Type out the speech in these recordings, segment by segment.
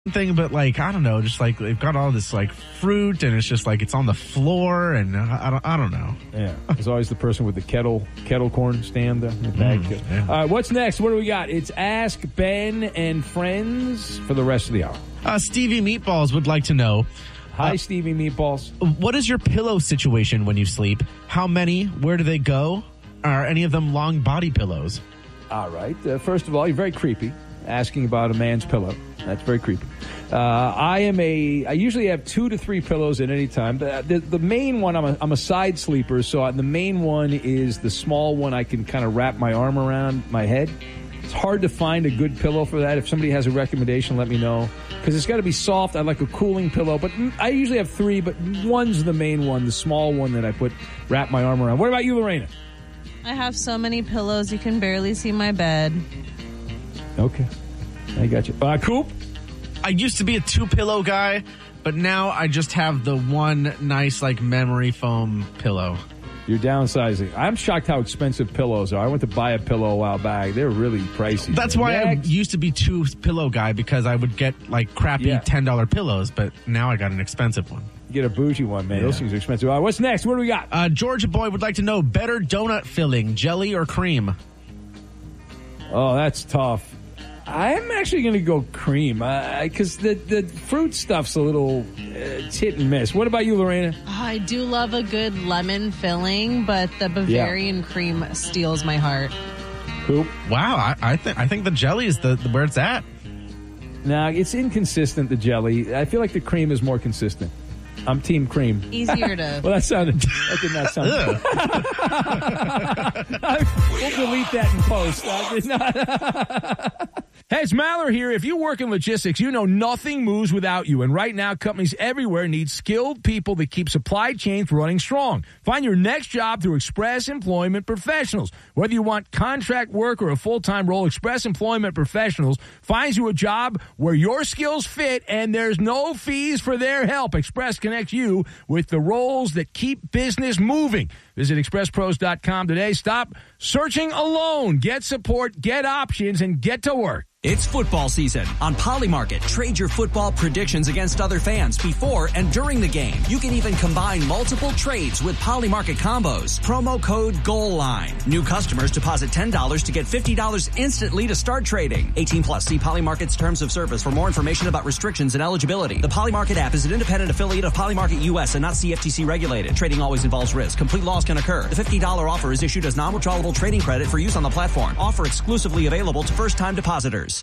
thing, but like I don't know, just like they've got all this like fruit, and it's just like it's on the floor, and I don't know. Yeah, there's always the person with the kettle corn stand there in the bag. Yeah. All right, what's next? What do we got? It's Ask Ben and Friends for the rest of the hour. Stevie Meatballs would like to know. Hi, Stevie Meatballs. What is your pillow situation when you sleep? How many? Where do they go? Are any of them long body pillows? All right. First of all, you're very creepy, asking about a man's pillow. That's very creepy. I usually have 2 to 3 pillows at any time. The main one, I'm a side sleeper, so the main one is the small one I can kind of wrap my arm around my head. It's hard to find a good pillow for that. If somebody has a recommendation, let me know. Because it's got to be soft. I like a cooling pillow. But I usually have 3, but one's the main one, the small one that I wrap my arm around. What about you, Lorena? I have so many pillows you can barely see my bed. Okay. I got you. Coop? I used to be a 2-pillow guy, but now I just have the one nice like memory foam pillow. You're downsizing. I'm shocked how expensive pillows are. I went to buy a pillow a while back. They're really pricey. That's why I used to be 2-pillow guy, because I would get like crappy $10 pillows, but now I got an expensive one. You get a bougie one, man. Yeah. Those things are expensive. All right, what's next? What do we got? Georgia Boy would like to know, better donut filling, jelly or cream? Oh, that's tough. I'm actually going to go cream because the fruit stuff's a little hit and miss. What about you, Lorena? I do love a good lemon filling, but the Bavarian cream steals my heart. Cool. Wow, I think the jelly is the where it's at. Now, it's inconsistent, the jelly. I feel like the cream is more consistent. I'm team cream. Easier to... Well, that did not sound... We'll delete that in post. I did not... Hey, it's Maller here. If you work in logistics, you know nothing moves without you. And right now, companies everywhere need skilled people that keep supply chains running strong. Find your next job through Express Employment Professionals. Whether you want contract work or a full-time role, Express Employment Professionals finds you a job where your skills fit and there's no fees for their help. Express connects you with the roles that keep business moving. Visit expresspros.com today. Stop searching alone. Get support, get options, and get to work. It's football season. On Polymarket, trade your football predictions against other fans before and during the game. You can even combine multiple trades with Polymarket combos. Promo code GOALLINE. New customers deposit $10 to get $50 instantly to start trading. 18 plus. See Polymarket's terms of service for more information about restrictions and eligibility. The Polymarket app is an independent affiliate of Polymarket US and not CFTC regulated. Trading always involves risk. Complete loss can occur. The $50 offer is issued as non-withdrawable trading credit for use on the platform. Offer exclusively available to first-time depositors.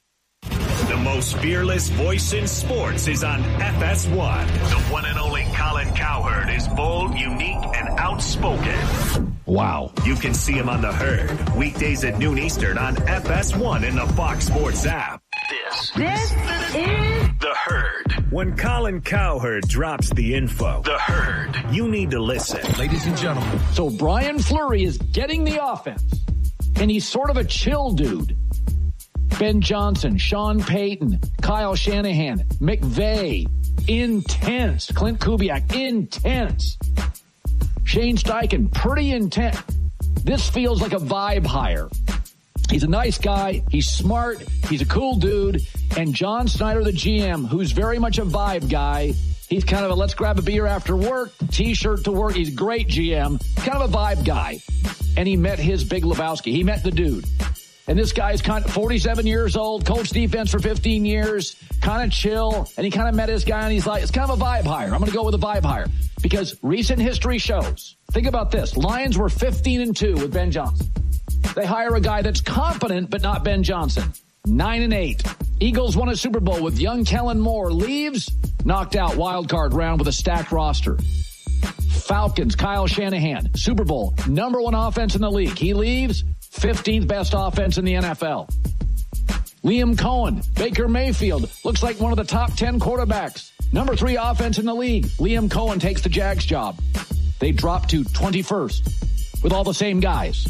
The most fearless voice in sports is on FS1. The one and only Colin Cowherd is bold, unique, and outspoken. Wow. You can see him on The Herd, weekdays at noon Eastern on FS1 in the Fox Sports app. This is The Herd. When Colin Cowherd drops the info, The Herd, you need to listen. Ladies and gentlemen. So Brian Fleury is getting the offense, and he's sort of a chill dude. Ben Johnson, Sean Payton, Kyle Shanahan, McVay, intense. Clint Kubiak, intense. Shane Steichen, pretty intense. This feels like a vibe hire. He's a nice guy. He's smart. He's a cool dude. And John Snyder, the GM, who's very much a vibe guy. He's kind of a let's grab a beer after work, T-shirt to work. He's a great GM, kind of a vibe guy. And he met his Big Lebowski. He met the dude. And this guy's kind of 47 years old, coached defense for 15 years, kind of chill. And he kind of met his guy, and he's like, it's kind of a vibe hire. I'm going to go with a vibe hire. Because recent history shows, think about this. Lions were 15-2 with Ben Johnson. They hire a guy that's competent, but not Ben Johnson. 9-8. Eagles won a Super Bowl with young Kellen Moore. Leaves, knocked out wild card round with a stacked roster. Falcons, Kyle Shanahan, Super Bowl, #1 offense in the league. He leaves, 15th best offense in the NFL. Liam Cohen, Baker Mayfield, looks like one of the top 10 quarterbacks. #3 offense in the league. Liam Cohen takes the Jags job. They drop to 21st with all the same guys.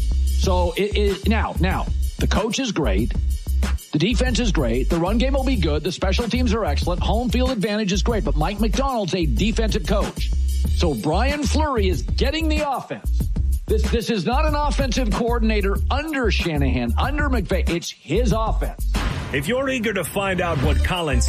So now, the coach is great. The defense is great. The run game will be good. The special teams are excellent. Home field advantage is great. But Mike McDonald's a defensive coach. So Brian Fleury is getting the offense. This is not an offensive coordinator under Shanahan, under McVay. It's his offense. If you're eager to find out what Colin